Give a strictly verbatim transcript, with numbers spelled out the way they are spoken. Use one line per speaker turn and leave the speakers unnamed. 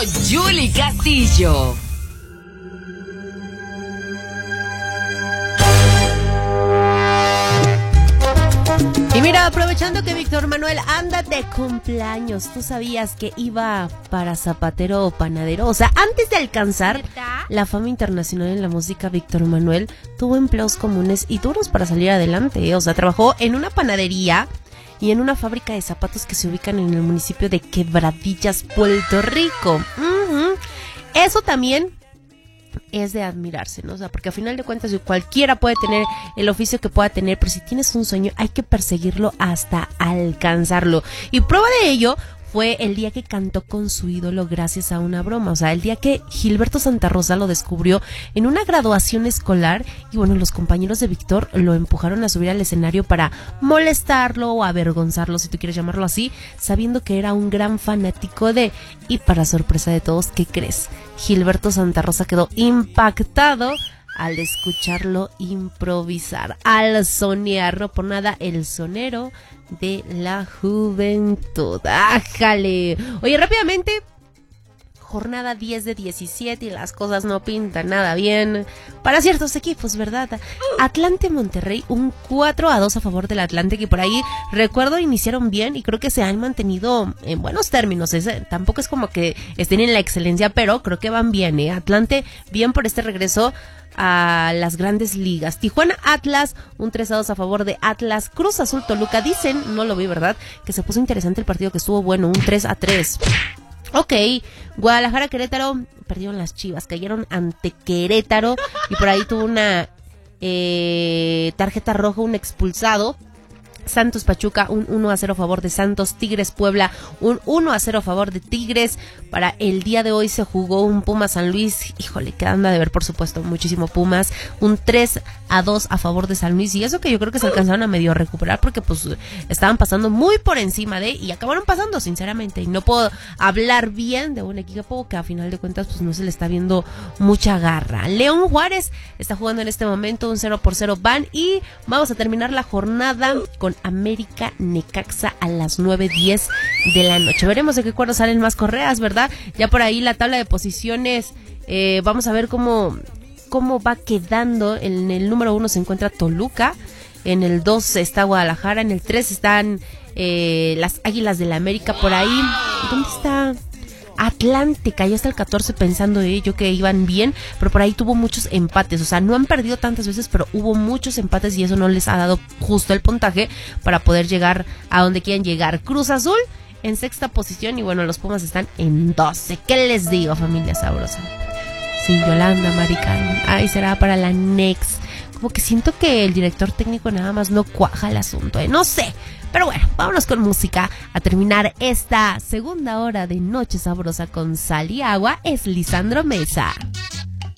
Yuli Castillo.
Y mira, aprovechando que Víctor Manuel anda de cumpleaños, ¿tú sabías que iba para zapatero o panadero? O sea, antes de alcanzar la fama internacional en la música, Víctor Manuel tuvo empleos comunes y duros para salir adelante, ¿eh? O sea, trabajó en una panadería y en una fábrica de zapatos que se ubican en el municipio de Quebradillas, Puerto Rico. Uh-huh. Eso también es de admirarse, ¿no? O sea, porque a final de cuentas cualquiera puede tener el oficio que pueda tener, pero si tienes un sueño hay que perseguirlo hasta alcanzarlo. Y prueba de ello fue el día que cantó con su ídolo gracias a una broma. O sea, el día que Gilberto Santa Rosa lo descubrió en una graduación escolar y bueno, los compañeros de Víctor lo empujaron a subir al escenario para molestarlo o avergonzarlo, si tú quieres llamarlo así, sabiendo que era un gran fanático de... Y para sorpresa de todos, ¿qué crees? Gilberto Santa Rosa quedó impactado al escucharlo improvisar, al sonear, no por nada, el sonero de la juventud. ¡Ájale! Oye, rápidamente, jornada diez de diecisiete y las cosas no pintan nada bien para ciertos equipos, ¿verdad? Atlante Monterrey, un cuatro a dos a favor del Atlante, que por ahí, recuerdo, iniciaron bien y creo que se han mantenido en buenos términos. Es, tampoco es como que estén en la excelencia, pero creo que van bien, ¿eh? Atlante, bien por este regreso a las grandes ligas. Tijuana Atlas, un tres a dos a favor de Atlas. Cruz Azul Toluca, dicen, no lo vi, ¿verdad?, que se puso interesante el partido, que estuvo bueno, un tres a tres. Ok, Guadalajara Querétaro, perdieron las Chivas, cayeron ante Querétaro y por ahí tuvo una eh, tarjeta roja, un expulsado. Santos Pachuca, un uno a cero a favor de Santos. Tigres Puebla, un uno a cero a favor de Tigres. Para el día de hoy se jugó un Pumas San Luis, híjole, quedando de ver, por supuesto, muchísimo Pumas, un tres a dos a favor de San Luis, y eso que yo creo que se alcanzaron a medio recuperar porque pues estaban pasando muy por encima de, y acabaron pasando, sinceramente, y no puedo hablar bien de un equipo que a final de cuentas pues no se le está viendo mucha garra. León Juárez está jugando en este momento un cero por cero van, y vamos a terminar la jornada con América Necaxa a las nueve diez de la noche. Veremos de qué cuadro salen más correas, ¿verdad? Ya por ahí la tabla de posiciones, eh, vamos a ver cómo, cómo va quedando. En el número uno se encuentra Toluca, en el dos está Guadalajara, en el tres están eh, las Águilas del la América. Por ahí, ¿dónde está? Atlante cayó hasta el catorce, pensando de ello que iban bien, pero por ahí tuvo muchos empates. O sea, no han perdido tantas veces, pero hubo muchos empates y eso no les ha dado justo el puntaje para poder llegar a donde quieren llegar. Cruz Azul en sexta posición y bueno, los Pumas están en doce. ¿Qué les digo, familia sabrosa? Sí, Yolanda, Maricán, ay, será para la next. Como que siento que el director técnico nada más no cuaja el asunto, ¿eh? No sé. Pero bueno, vámonos con música a terminar esta segunda hora de Noche Sabrosa con Sal y Agua. Es Lisandro Mesa.